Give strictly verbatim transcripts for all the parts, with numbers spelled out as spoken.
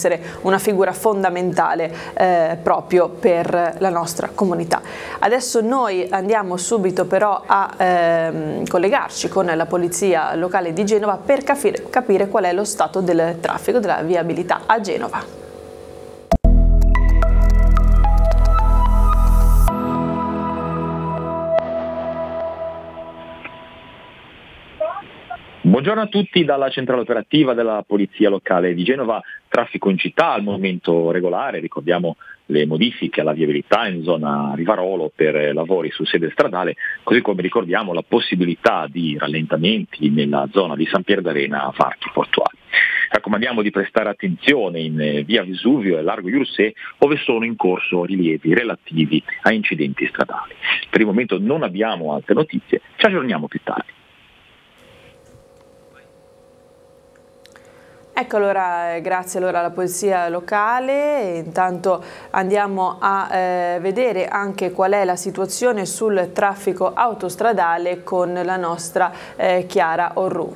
essere una figura fondamentale eh, proprio per la nostra comunità. Adesso noi andiamo subito però a ehm, collegarci con la polizia locale di Genova per capire, capire qual è lo stato del traffico, della viabilità a Genova. Buongiorno a tutti dalla centrale operativa della Polizia Locale di Genova. Traffico in città al momento regolare, ricordiamo le modifiche alla viabilità in zona Rivarolo per lavori su sede stradale, così come ricordiamo la possibilità di rallentamenti nella zona di San Pier d'Arena a Varchi Portuali. Raccomandiamo di prestare attenzione in via Vesuvio e largo Iursè, dove sono in corso rilievi relativi a incidenti stradali. Per il momento non abbiamo altre notizie, ci aggiorniamo più tardi. Ecco, allora grazie allora alla polizia locale. Intanto andiamo a eh, vedere anche qual è la situazione sul traffico autostradale con la nostra eh, Chiara Orru.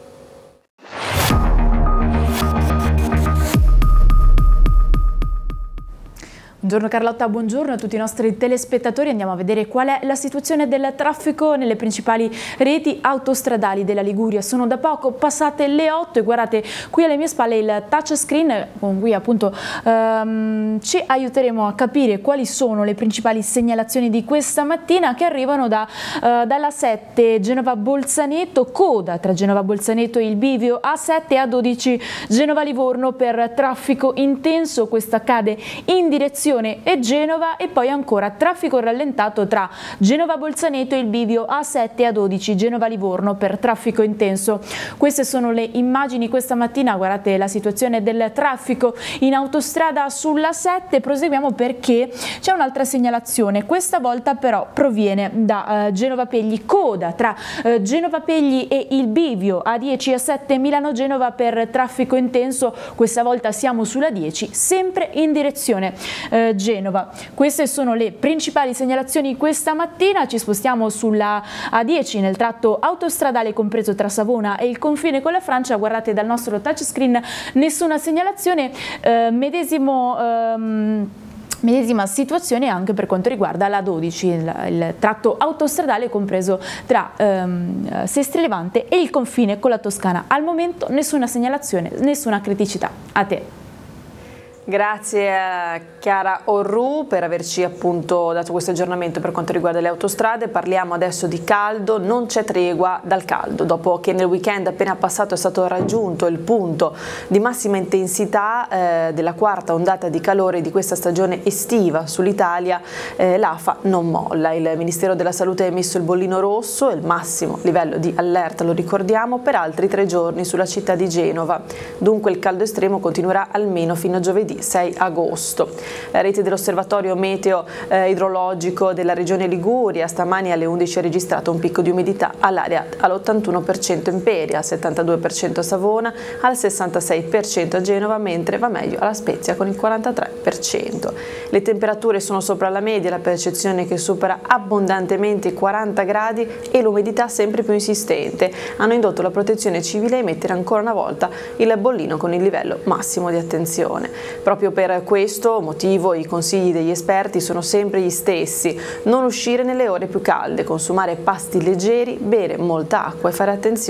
Buongiorno Carlotta, buongiorno a tutti i nostri telespettatori. Andiamo a vedere qual è la situazione del traffico nelle principali reti autostradali della Liguria. Sono da poco passate le otto e guardate qui alle mie spalle il touchscreen con cui appunto ehm, ci aiuteremo a capire quali sono le principali segnalazioni di questa mattina, che arrivano da, eh, dalla sette Genova-Bolzaneto, coda tra Genova-Bolzaneto e il bivio A sette e A dodici Genova-Livorno per traffico intenso. Questa accade in direzione e Genova, e poi ancora traffico rallentato tra Genova-Bolzaneto e il bivio A sette e A dodici Genova-Livorno per traffico intenso. Queste sono le immagini questa mattina. Guardate la situazione del traffico in autostrada sulla sette. Proseguiamo perché c'è un'altra segnalazione, questa volta però proviene da uh, Genova Pegli, coda tra uh, Genova Pegli e il bivio A dieci A sette Milano-Genova per traffico intenso. Questa volta siamo sulla dieci, sempre in direzione uh, Genova. Queste sono le principali segnalazioni questa mattina. Ci spostiamo sulla A dieci nel tratto autostradale compreso tra Savona e il confine con la Francia. Guardate dal nostro touchscreen nessuna segnalazione, eh, medesimo ehm, Medesima situazione anche per quanto riguarda la dodici, il, il tratto autostradale compreso tra ehm, Sestri Levante e il confine con la Toscana. Al momento nessuna segnalazione, nessuna criticità. A te. Grazie a Chiara Orru per averci appunto dato questo aggiornamento per quanto riguarda le autostrade. Parliamo adesso di caldo. Non c'è tregua dal caldo. Dopo che nel weekend appena passato è stato raggiunto il punto di massima intensità eh, della quarta ondata di calore di questa stagione estiva sull'Italia, eh, l'A F A non molla. Il Ministero della Salute ha emesso il bollino rosso, il massimo livello di allerta, lo ricordiamo, per altri tre giorni sulla città di Genova. Dunque il caldo estremo continuerà almeno fino a giovedì sei agosto. La rete dell'osservatorio meteo eh, idrologico della regione Liguria stamani alle undici ha registrato un picco di umidità all'aria all'ottantuno per cento Imperia, al settantadue per cento a Savona, al sessantasei per cento a Genova, mentre va meglio alla Spezia con il quarantatré per cento. Le temperature sono sopra la media, la percezione che supera abbondantemente i quaranta gradi e l'umidità sempre più insistente hanno indotto la protezione civile a emettere ancora una volta il bollino con il livello massimo di attenzione. Proprio per questo motivo i consigli degli esperti sono sempre gli stessi: non uscire nelle ore più calde, consumare pasti leggeri, bere molta acqua e fare attenzione.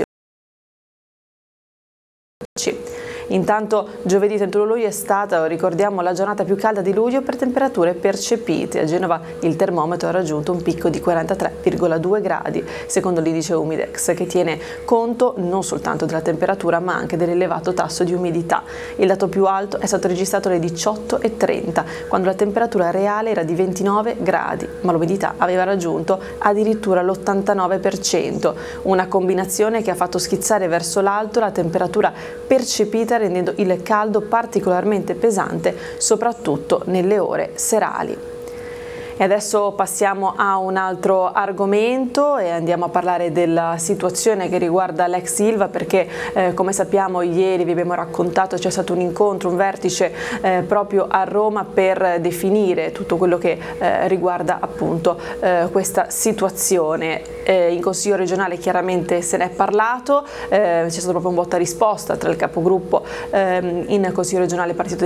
Intanto giovedì trentuno luglio è stata, ricordiamo, la giornata più calda di luglio per temperature percepite. A Genova il termometro ha raggiunto un picco di quarantatré virgola due gradi, secondo l'indice Umidex, che tiene conto non soltanto della temperatura ma anche dell'elevato tasso di umidità. Il dato più alto è stato registrato alle diciotto e trenta, quando la temperatura reale era di ventinove gradi, ma l'umidità aveva raggiunto addirittura l'ottantanove per cento, una combinazione che ha fatto schizzare verso l'alto la temperatura percepita, rendendo il caldo particolarmente pesante soprattutto nelle ore serali. E adesso passiamo a un altro argomento e andiamo a parlare della situazione che riguarda l'ex Ilva, perché eh, come sappiamo ieri vi abbiamo raccontato c'è stato un incontro, un vertice eh, proprio a Roma per definire tutto quello che eh, riguarda appunto eh, questa situazione. Eh, in Consiglio regionale chiaramente se ne è parlato, eh, c'è stata proprio un botta risposta tra il capogruppo eh, in Consiglio regionale Partito